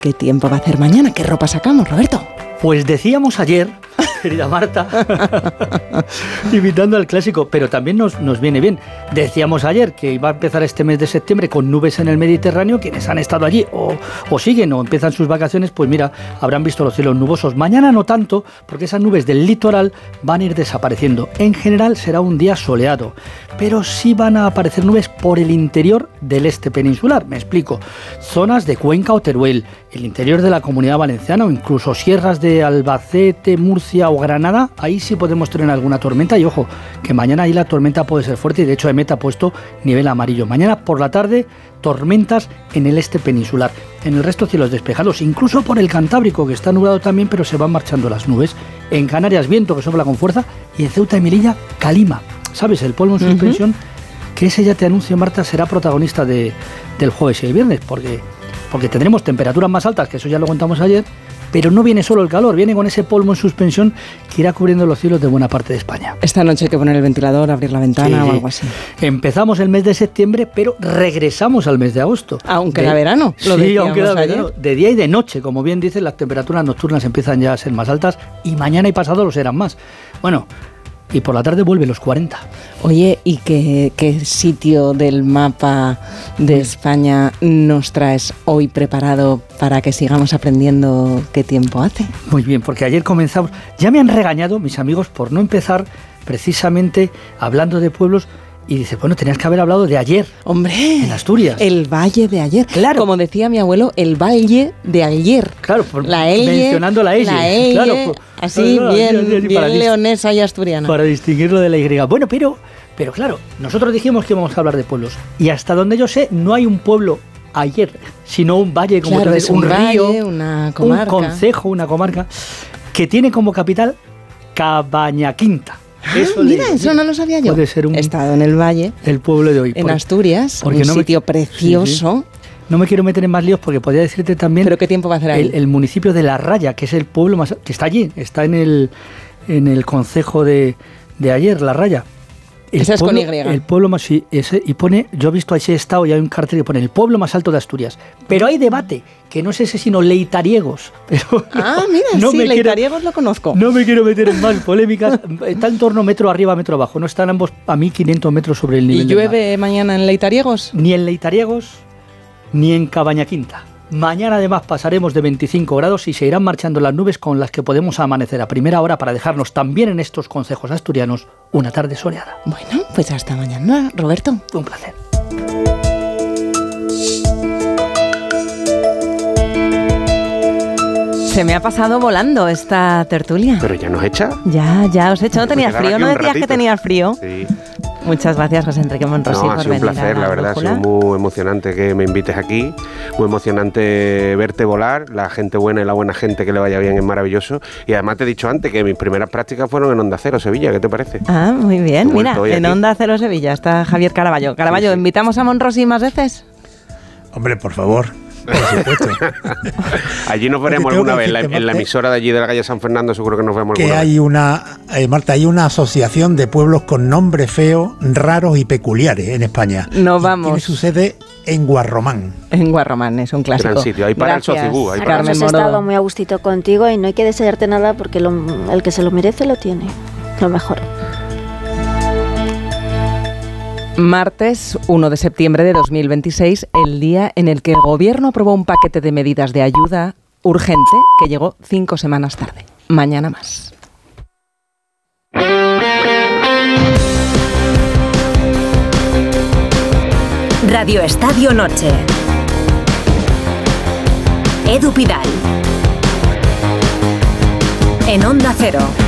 ¿Qué tiempo va a hacer mañana? ¿Qué ropa sacamos, Roberto? Pues decíamos ayer, querida Marta, imitando al clásico, pero también nos viene bien. Decíamos ayer que iba a empezar este mes de septiembre con nubes en el Mediterráneo. Quienes han estado allí o siguen o empiezan sus vacaciones, pues mira, habrán visto los cielos nubosos. Mañana no tanto, porque esas nubes del litoral van a ir desapareciendo. En general será un día soleado, pero sí van a aparecer nubes por el interior del este peninsular. Me explico. Zonas de Cuenca o Teruel, el interior de la Comunidad Valenciana o incluso sierras de Albacete, Murcia o Granada, ahí sí podemos tener alguna tormenta. Y ojo, que mañana ahí la tormenta puede ser fuerte y de hecho EMET ha puesto nivel amarillo. Mañana por la tarde, tormentas en el este peninsular. En el resto cielos despejados, incluso por el Cantábrico, que está nublado también, pero se van marchando las nubes. En Canarias, viento que sopla con fuerza, y en Ceuta y Melilla, calima. ¿Sabes? El polvo en suspensión, que ese ya te anuncio, Marta, será protagonista del jueves y el viernes, porque tendremos temperaturas más altas, que eso ya lo contamos ayer, pero no viene solo el calor, viene con ese polvo en suspensión que irá cubriendo los cielos de buena parte de España. Esta noche hay que poner el ventilador, abrir la ventana o algo así. Empezamos el mes de septiembre, pero regresamos al mes de agosto. Aunque era verano. Sí, aunque era verano. De día y de noche, como bien dicen, las temperaturas nocturnas empiezan ya a ser más altas y mañana y pasado lo serán más. Bueno, y por la tarde vuelve los 40. Oye, ¿y qué sitio del mapa de España nos traes hoy preparado para que sigamos aprendiendo qué tiempo hace? Muy bien, porque ayer comenzamos. Ya me han regañado mis amigos por no empezar precisamente hablando de pueblos. Y dice, bueno, tenías que haber hablado de ayer. ¡Hombre! En Asturias. El Valle de Ayer. Claro. Como decía mi abuelo, el Valle de Ayer. Claro, mencionando la L. Claro, así, bien leonesa y asturiana. Para distinguirlo de la Y. Bueno, pero claro, nosotros dijimos que íbamos a hablar de pueblos. Y hasta donde yo sé, no hay un pueblo ayer, sino un valle, como claro, tú dices, un río, valle, una comarca. Un concejo, una comarca, que tiene como capital Cabañaquinta. Eso no lo sabía yo. Puede ser He estado en el valle, el pueblo de hoy. En Asturias, un sitio precioso. Sí. No me quiero meter en más líos porque podría decirte también... ¿Pero qué tiempo va a hacer ahí? El municipio de La Raya, que es el pueblo más... que está allí, está en el concejo de Ayer, La Raya. Esa es con Y. El pueblo más... Sí, ese, y pone... Yo he visto ahí ese estado y hay un cartel que pone el pueblo más alto de Asturias. Pero hay debate, que no es ese sino Leitariegos. Pero mira, Leitariegos lo conozco. No me quiero meter en más polémicas. Está en torno metro arriba, metro abajo. No están ambos a 1.500 metros sobre el nivel del mar. ¿Y llueve mañana en Leitariegos? Ni en Leitariegos, ni en Cabañaquinta. Mañana además pasaremos de 25 grados y se irán marchando las nubes con las que podemos amanecer a primera hora para dejarnos también en estos concejos asturianos una tarde soleada. Bueno, pues hasta mañana, Roberto. Un placer. Se me ha pasado volando esta tertulia. ¿Pero ya nos echa? Ya os he hecho. ¿No tenías frío? ¿No decías que tenías frío? Sí. Muchas gracias, José Enrique Monrosí, por venir. Ha sido un placer, la verdad. Ha sido muy emocionante que me invites aquí. Muy emocionante verte volar. La gente buena y la buena gente, que le vaya bien, es maravilloso. Y además te he dicho antes que mis primeras prácticas fueron en Onda Cero, Sevilla. ¿Qué te parece? Ah, muy bien. Mira, en Onda Cero, Sevilla está Javier Caraballo. Caraballo, sí. ¿Invitamos a Monrosí más veces? Hombre, por favor. Por supuesto. Allí nos veremos alguna vez, en la emisora de allí de la calle San Fernando, seguro que nos vemos alguna vez. Hay una, Marta, hay una asociación de pueblos con nombres feos, raros y peculiares en España. Nos vamos. Tiene su sede en Guarromán. En Guarromán, es un clásico. Gran sitio, ahí para el Socibú. Carmen Moro. He estado muy a gustito contigo y no hay que desearte nada porque el que se lo merece lo tiene, lo mejor. Martes 1 de septiembre de 2026, el día en el que el Gobierno aprobó un paquete de medidas de ayuda urgente que llegó 5 semanas tarde. Mañana más. Radio Estadio Noche. Edu Pidal. En Onda Cero.